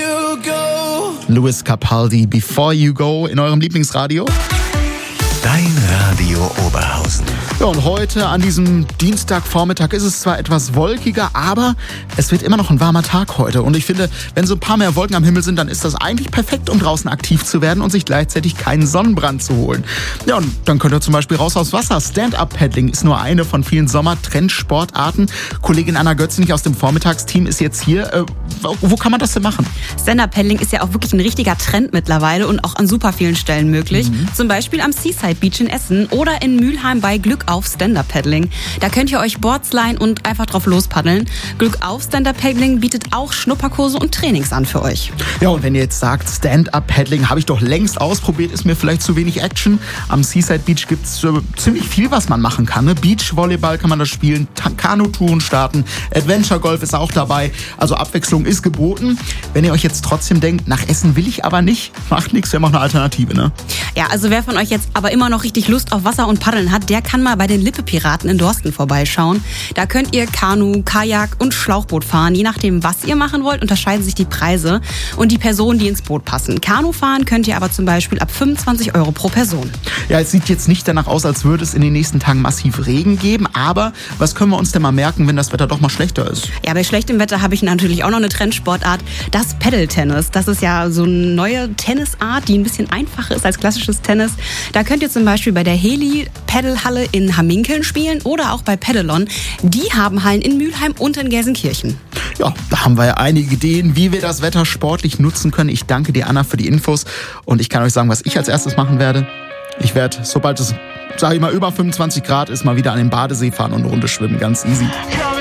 you go. Louis Capaldi, Before You Go in eurem Lieblingsradio. Dein Radio Oberhausen. Ja, und heute an diesem Dienstagvormittag ist es zwar etwas wolkiger, aber es wird immer noch ein warmer Tag heute. Und ich finde, wenn so ein paar mehr Wolken am Himmel sind, dann ist das eigentlich perfekt, um draußen aktiv zu werden und sich gleichzeitig keinen Sonnenbrand zu holen. Ja, und dann könnt ihr zum Beispiel raus aufs Wasser. Stand-Up-Paddling ist nur eine von vielen Sommertrendsportarten. Kollegin Anna Götzenich aus dem Vormittagsteam ist jetzt hier. Wo kann man das denn machen? Stand-Up-Paddling ist ja auch wirklich ein richtiger Trend mittlerweile und auch an super vielen Stellen möglich. Zum Beispiel am Seaside Beach in Essen oder in Mülheim bei Glück auf Stand-Up-Paddling. Da könnt ihr euch Boards leihen und einfach drauf lospaddeln. Glück auf Stand-Up-Paddling bietet auch Schnupperkurse und Trainings an für euch. Ja, und wenn ihr jetzt sagt, Stand-Up-Paddling habe ich doch längst ausprobiert, ist mir vielleicht zu wenig Action. Am Seaside Beach gibt es ziemlich viel, was man machen kann. Ne? Beachvolleyball kann man da spielen, Kanutouren starten, Adventure Golf ist auch dabei. Also Abwechslung ist geboten. Wenn ihr euch jetzt trotzdem denkt, nach Essen will ich aber nicht, macht nichts, wir haben auch eine Alternative, ne? Ja, also wer von euch jetzt aber immer noch richtig Lust auf Wasser und Paddeln hat, der kann mal bei den Lippe-Piraten in Dorsten vorbeischauen. Da könnt ihr Kanu, Kajak und Schlauchboot fahren. Je nachdem, was ihr machen wollt, unterscheiden sich die Preise und die Personen, die ins Boot passen. Kanu fahren könnt ihr aber zum Beispiel ab 25 € pro Person. Ja, es sieht jetzt nicht danach aus, als würde es in den nächsten Tagen massiv Regen geben, aber was können wir uns denn mal merken, wenn das Wetter doch mal schlechter ist? Ja, bei schlechtem Wetter habe ich natürlich auch noch eine Trendsportart, das Paddle-Tennis. Das ist ja so eine neue Tennisart, die ein bisschen einfacher ist als klassisches Tennis. Da könnt ihr zum Beispiel bei der Heli-Paddle-Halle in Hamminkeln spielen oder auch bei Paddlon. Die haben Hallen in Mülheim und in Gelsenkirchen. Ja, da haben wir ja einige Ideen, wie wir das Wetter sportlich nutzen können. Ich danke dir, Anna, für die Infos und ich kann euch sagen, was ich als erstes machen werde. Ich werde, sobald es, sage ich mal, über 25 Grad ist, mal wieder an den Badesee fahren und eine Runde schwimmen. Ganz easy.